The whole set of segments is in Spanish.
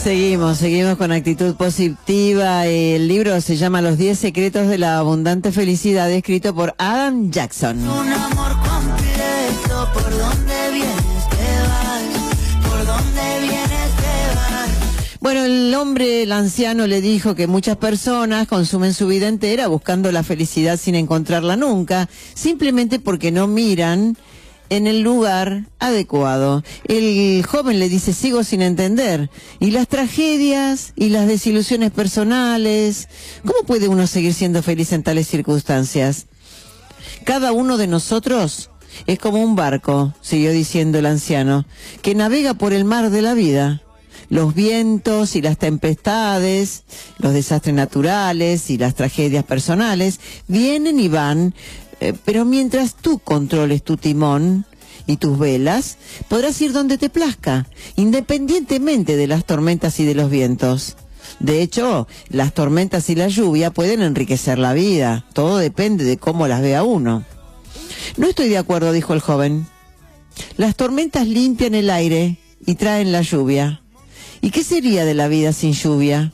Seguimos con actitud positiva. El libro se llama Los 10 secretos de la abundante felicidad, escrito por Adam Jackson. Un amor completo, ¿por dónde vienes? ¿Qué vas? ¿Por dónde vienes? ¿Qué vas? Bueno, el anciano, le dijo que muchas personas consumen su vida entera buscando la felicidad sin encontrarla nunca, simplemente porque no miran en el lugar adecuado. El joven le dice: sigo sin entender. ¿Y las tragedias y las desilusiones personales? ¿Cómo puede uno seguir siendo feliz en tales circunstancias? Cada uno de nosotros es como un barco, siguió diciendo el anciano, que navega por el mar de la vida. Los vientos y las tempestades, los desastres naturales y las tragedias personales vienen y van, pero mientras tú controles tu timón y tus velas, podrás ir donde te plazca, independientemente de las tormentas y de los vientos. De hecho, las tormentas y la lluvia pueden enriquecer la vida. Todo depende de cómo las vea uno. No estoy de acuerdo, dijo el joven. Las tormentas limpian el aire y traen la lluvia. ¿Y qué sería de la vida sin lluvia?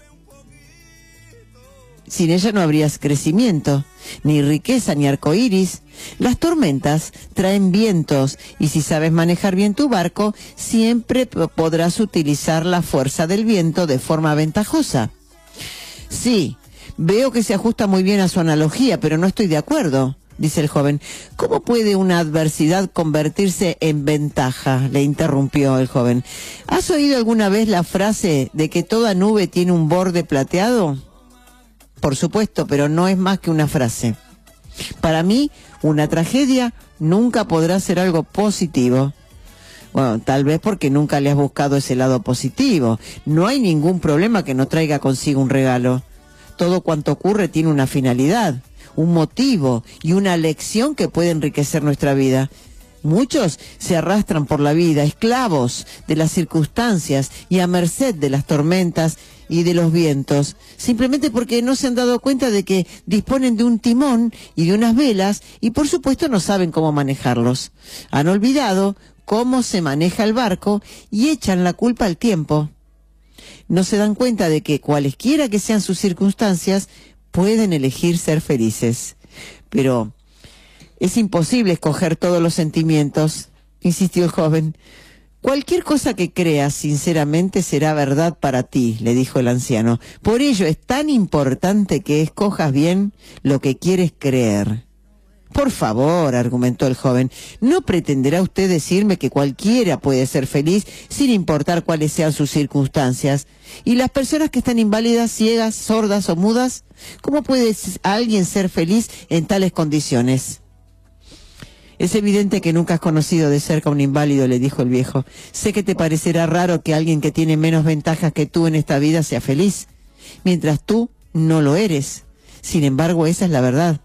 Sin ella no habría crecimiento, ni riqueza, ni arcoíris. Las tormentas traen vientos, y si sabes manejar bien tu barco, siempre podrás utilizar la fuerza del viento de forma ventajosa. Sí, veo que se ajusta muy bien a su analogía, pero no estoy de acuerdo, dice el joven. ¿Cómo puede una adversidad convertirse en ventaja?, le interrumpió el joven. ¿Has oído alguna vez la frase de que toda nube tiene un borde plateado? Por supuesto, pero no es más que una frase. Para mí, una tragedia nunca podrá ser algo positivo. Bueno, tal vez porque nunca le has buscado ese lado positivo. No hay ningún problema que no traiga consigo un regalo. Todo cuanto ocurre tiene una finalidad, un motivo y una lección que puede enriquecer nuestra vida. Muchos se arrastran por la vida, esclavos de las circunstancias y a merced de las tormentas y de los vientos, simplemente porque no se han dado cuenta de que disponen de un timón y de unas velas y por supuesto no saben cómo manejarlos. Han olvidado cómo se maneja el barco y echan la culpa al tiempo. No se dan cuenta de que cualesquiera que sean sus circunstancias, pueden elegir ser felices. Pero es imposible escoger todos los sentimientos, insistió el joven. Cualquier cosa que creas sinceramente será verdad para ti, le dijo el anciano. Por ello es tan importante que escojas bien lo que quieres creer. Por favor, argumentó el joven, ¿no pretenderá usted decirme que cualquiera puede ser feliz sin importar cuáles sean sus circunstancias? ¿Y las personas que están inválidas, ciegas, sordas o mudas? ¿Cómo puede alguien ser feliz en tales condiciones? Es evidente que nunca has conocido de cerca a un inválido, le dijo el viejo. Sé que te parecerá raro que alguien que tiene menos ventajas que tú en esta vida sea feliz, mientras tú no lo eres. Sin embargo, esa es la verdad.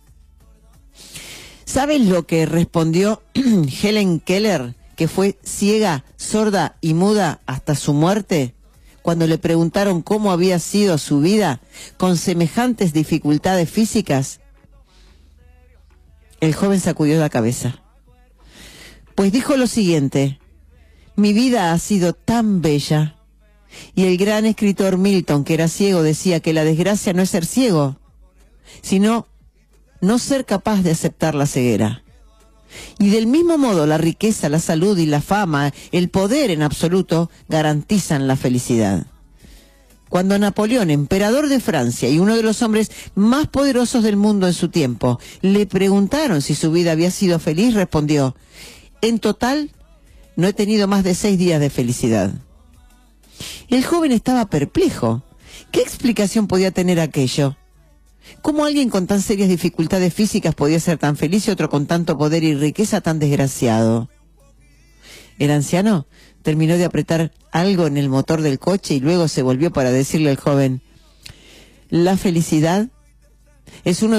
¿Sabes lo que respondió Helen Keller, que fue ciega, sorda y muda hasta su muerte, cuando le preguntaron cómo había sido su vida con semejantes dificultades físicas? El joven sacudió la cabeza. Pues dijo lo siguiente: mi vida ha sido tan bella. Y el gran escritor Milton, que era ciego, decía que la desgracia no es ser ciego, sino no ser capaz de aceptar la ceguera. Y del mismo modo, la riqueza, la salud y la fama, el poder en absoluto, garantizan la felicidad. Cuando Napoleón, emperador de Francia y uno de los hombres más poderosos del mundo en su tiempo, le preguntaron si su vida había sido feliz, respondió: en total, no he tenido más de 6 días de felicidad. El joven estaba perplejo. ¿Qué explicación podía tener aquello? ¿Cómo alguien con tan serias dificultades físicas podía ser tan feliz y otro con tanto poder y riqueza tan desgraciado? El anciano terminó de apretar algo en el motor del coche y luego se volvió para decirle al joven: la felicidad es uno